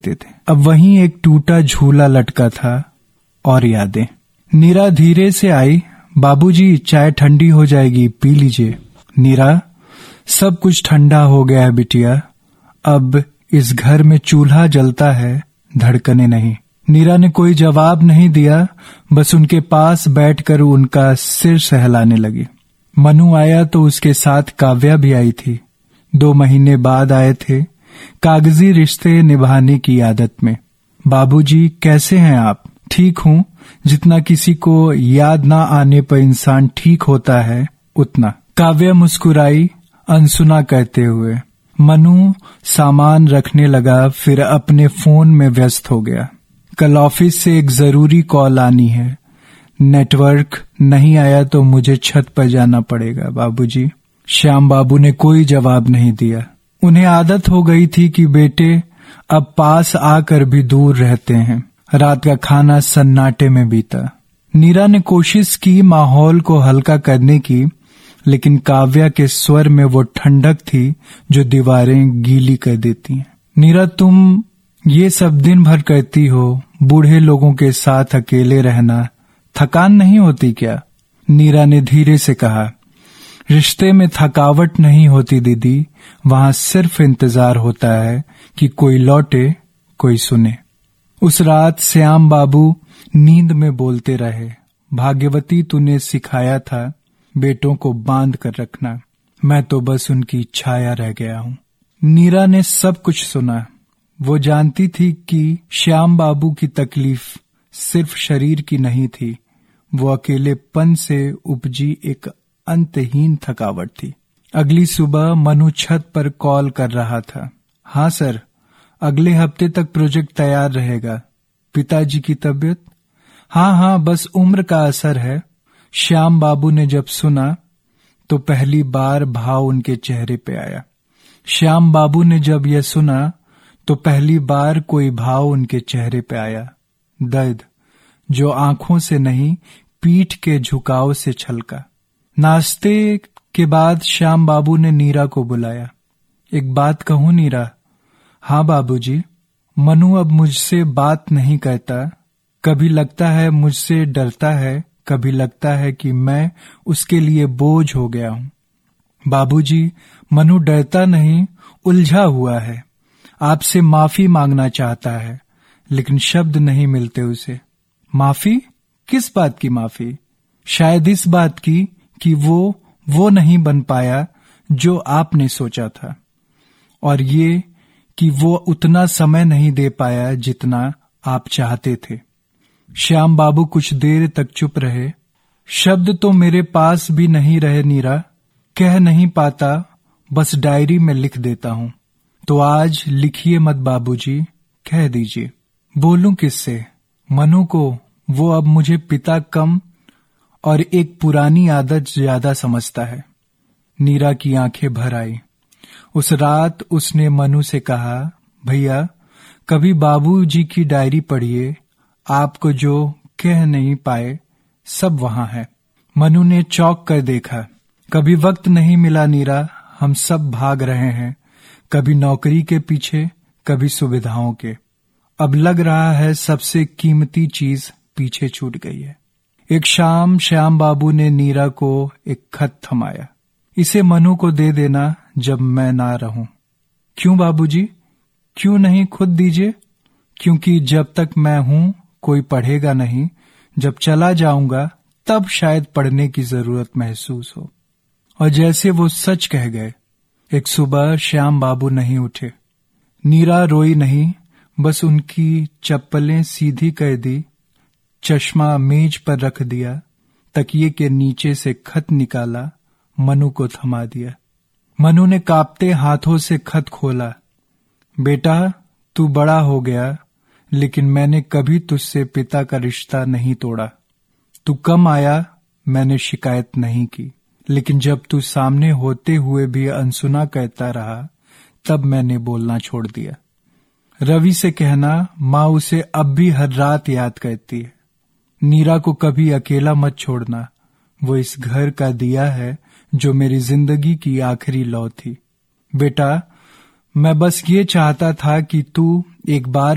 थे। अब वहीं एक टूटा झूला लटका था और यादें। नीरा धीरे से आई, बाबूजी चाय ठंडी हो जाएगी, पी लीजिए। नीरा, सब कुछ ठंडा हो गया है बिटिया, अब इस घर में चूल्हा जलता है, धड़कने नहीं। नीरा ने कोई जवाब नहीं दिया, बस उनके पास बैठकर उनका सिर सहलाने लगी। मनु आया तो उसके साथ काव्या भी आई थी। 2 महीने बाद आए थे, कागजी रिश्ते निभाने की आदत में। बाबूजी कैसे हैं आप? ठीक हूँ, जितना किसी को याद ना आने पर इंसान ठीक होता है उतना। काव्या मुस्कुराई अनसुना कहते हुए। मनु सामान रखने लगा, फिर अपने फोन में व्यस्त हो गया। कल ऑफिस से एक जरूरी कॉल आनी है, नेटवर्क नहीं आया तो मुझे छत पर जाना पड़ेगा बाबूजी। श्याम बाबू ने कोई जवाब नहीं दिया। उन्हें आदत हो गई थी कि बेटे अब पास आकर भी दूर रहते हैं। रात का खाना सन्नाटे में बीता। नीरा ने कोशिश की माहौल को हल्का करने की, लेकिन काव्या के स्वर में वो ठंडक थी जो दीवारें गीली कर देती हैं। नीरा, तुम ये सब दिन भर करती हो, बूढ़े लोगों के साथ अकेले रहना थकान नहीं होती क्या? नीरा ने धीरे से कहा। रिश्ते में थकावट नहीं होती दीदी, वहां सिर्फ इंतजार होता है कि कोई लौटे, कोई सुने। उस रात श्याम बाबू नींद में बोलते रहे, भाग्यवती तूने सिखाया था बेटों को बांध कर रखना, मैं तो बस उनकी छाया रह गया हूँ। नीरा ने सब कुछ सुना। वो जानती थी कि श्याम बाबू की तकलीफ सिर्फ शरीर की नहीं थी, वो अकेलेपन से उपजी एक अंतहीन थकावट थी। अगली सुबह मनु छत पर कॉल कर रहा था। हाँ सर, अगले हफ्ते तक प्रोजेक्ट तैयार रहेगा। पिताजी की तबीयत? हाँ, बस उम्र का असर है। श्याम बाबू ने जब सुना तो पहली बार भाव उनके चेहरे पे आया। श्याम बाबू ने जब यह सुना तो पहली बार कोई भाव उनके चेहरे पे आया, दर्द, जो आंखों से नहीं पीठ के झुकाव से छलका। नाश्ते के बाद श्याम बाबू ने नीरा को बुलाया। एक बात कहूं नीरा? हाँ बाबूजी। मनु अब मुझसे बात नहीं करता। कभी लगता है मुझसे डरता है, कभी लगता है कि मैं उसके लिए बोझ हो गया हूं। बाबूजी, मनु डरता नहीं, उलझा हुआ है। आपसे माफी मांगना चाहता है, लेकिन शब्द नहीं मिलते उसे। माफी? किस बात की माफी? शायद इस बात की कि वो नहीं बन पाया जो आपने सोचा था, और ये कि वो उतना समय नहीं दे पाया जितना आप चाहते थे। श्याम बाबू कुछ देर तक चुप रहे। शब्द तो मेरे पास भी नहीं रहे नीरा, कह नहीं पाता, बस डायरी में लिख देता हूं। तो आज लिखिए मत बाबूजी, कह दीजिए। बोलूं किससे? मनु को। वो अब मुझे पिता कम और एक पुरानी आदत ज्यादा समझता है। नीरा की आंखें भर आई। उस रात उसने मनु से कहा, भैया कभी बाबूजी की डायरी पढ़िए, आपको जो कह नहीं पाए सब वहां है। मनु ने चौंक कर देखा। कभी वक्त नहीं मिला नीरा, हम सब भाग रहे हैं, कभी नौकरी के पीछे, कभी सुविधाओं के। अब लग रहा है सबसे कीमती चीज पीछे छूट गई है। एक शाम श्याम बाबू ने नीरा को एक खत थमाया। इसे मनु को दे देना जब मैं ना रहूं। क्यों बाबूजी? क्यों नहीं खुद दीजिए? क्योंकि जब तक मैं हूं कोई पढ़ेगा नहीं, जब चला जाऊंगा तब शायद पढ़ने की जरूरत महसूस हो। और जैसे वो सच कह गए। एक सुबह श्याम बाबू नहीं उठे। नीरा रोई नहीं, बस उनकी चप्पलें सीधी कर दी, चश्मा मेज पर रख दिया, तकिए के नीचे से खत निकाला, मनु को थमा दिया। मनु ने कांपते हाथों से खत खोला। बेटा, तू बड़ा हो गया, लेकिन मैंने कभी तुझसे पिता का रिश्ता नहीं तोड़ा। तू कम आया, मैंने शिकायत नहीं की, लेकिन जब तू सामने होते हुए भी अनसुना कहता रहा, तब मैंने बोलना छोड़ दिया। रवि से कहना, माँ उसे अब भी हर रात याद करती है। नीरा को कभी अकेला मत छोड़ना, वो इस घर का दिया है जो मेरी जिंदगी की आखिरी लौ थी। बेटा, मैं बस ये चाहता था कि तू एक बार